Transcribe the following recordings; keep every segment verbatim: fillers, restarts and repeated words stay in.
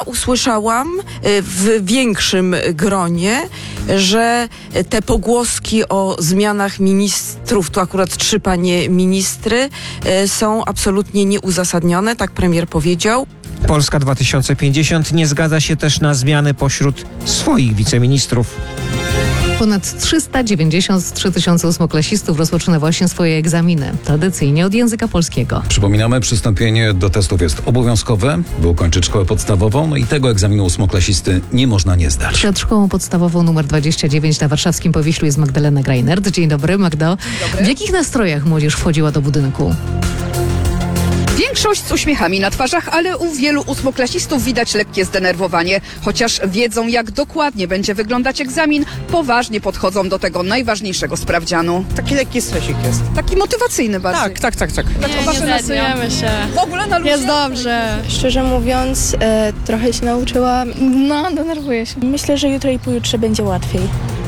usłyszałam w większym gronie, że te pogłoski o zmianach ministrów, tu akurat trzy panie ministry, są absolutnie nieuzasadnione, tak premier powiedział. Polska dwa tysiące pięćdziesiąt nie zgadza się też na zmiany pośród swoich wiceministrów. Ponad trzysta dziewięćdziesiąt trzy tysiące ósmoklasistów rozpoczyna właśnie swoje egzaminy, tradycyjnie od języka polskiego. Przypominamy, przystąpienie do testów jest obowiązkowe, by ukończyć szkołę podstawową, no i tego egzaminu ósmoklasisty nie można nie zdać. Przed szkołą podstawową numer dwadzieścia dziewięć na warszawskim Powiślu jest Magdalena Grajnert. Dzień dobry, Magdo. Dzień dobry. W jakich nastrojach młodzież wchodziła do budynku? Większość z uśmiechami na twarzach, ale u wielu ósmoklasistów widać lekkie zdenerwowanie. Chociaż wiedzą, jak dokładnie będzie wyglądać egzamin, poważnie podchodzą do tego najważniejszego sprawdzianu. Taki lekki stresik jest. Taki motywacyjny bardziej. Tak, tak, tak, tak. Dlaczego wasze Nie zdecydujemy się. W ogóle na luzie? Jest dobrze. Szczerze mówiąc, e, trochę się nauczyłam. No, denerwuję się. Myślę, że jutro i pojutrze będzie łatwiej.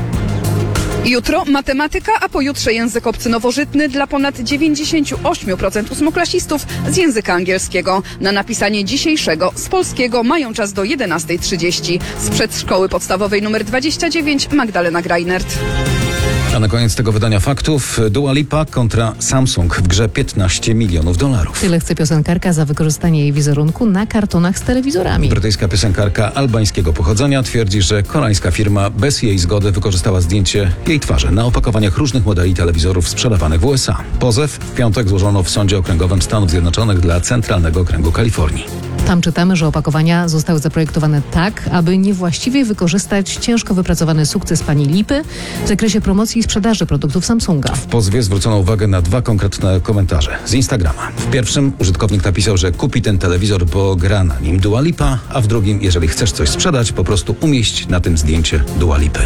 Jutro matematyka, a pojutrze język obcy nowożytny dla ponad dziewięćdziesiąt osiem procent ósmoklasistów z języka angielskiego. Na napisanie dzisiejszego z polskiego mają czas do jedenastej trzydzieści. Z przedszkoły podstawowej numer dwadzieścia dziewięć Magdalena Grajnert. A na koniec tego wydania faktów Dua Lipa kontra Samsung w grze piętnaście milionów dolarów. Tyle chce piosenkarka za wykorzystanie jej wizerunku na kartonach z telewizorami. Brytyjska piosenkarka albańskiego pochodzenia twierdzi, że koreańska firma bez jej zgody wykorzystała zdjęcie jej twarzy na opakowaniach różnych modeli telewizorów sprzedawanych w U S A. Pozew w piątek złożono w Sądzie Okręgowym Stanów Zjednoczonych dla Centralnego Okręgu Kalifornii. Tam czytamy, że opakowania zostały zaprojektowane tak, aby niewłaściwie wykorzystać ciężko wypracowany sukces pani Lipy w zakresie promocji i sprzedaży produktów Samsunga. W pozwie zwrócono uwagę na dwa konkretne komentarze z Instagrama. W pierwszym użytkownik napisał, że kupi ten telewizor, bo gra na nim Dua Lipa, a w drugim, jeżeli chcesz coś sprzedać, po prostu umieść na tym zdjęcie Dua Lipy.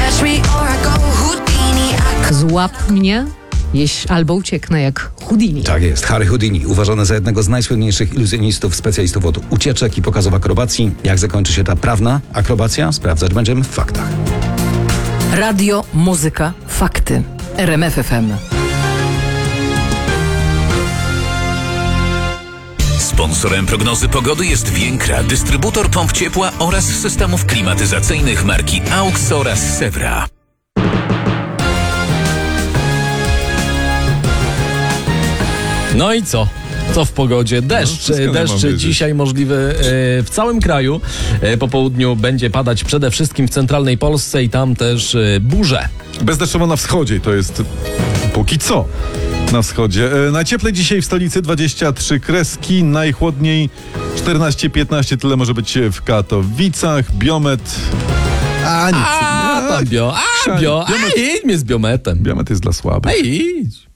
Złap mnie, jeść albo ucieknę jak Houdini. Tak jest, Harry Houdini, uważany za jednego z najsłynniejszych iluzjonistów, specjalistów od ucieczek i pokazów akrobacji. Jak zakończy się ta prawna akrobacja, sprawdzać będziemy w faktach. Radio, muzyka, fakty. R M F F M. Sponsorem prognozy pogody jest Więkra, dystrybutor pomp ciepła oraz systemów klimatyzacyjnych marki AUX oraz Sewra. No i co? Co w pogodzie? Deszcz. No, Deszcz dzisiaj możliwy e, w całym kraju. E, po południu będzie padać przede wszystkim w centralnej Polsce i tam też e, burze. Bezdeszczowo na wschodzie, to jest póki co na wschodzie. E, najcieplej dzisiaj w stolicy dwadzieścia trzy kreski, najchłodniej czternaście piętnaście, tyle może być w Katowicach. Biomet... A, nic. A, tam bio, a, bio, a, idź mnie z biometem. Biomet jest dla słabych. Ej, idź.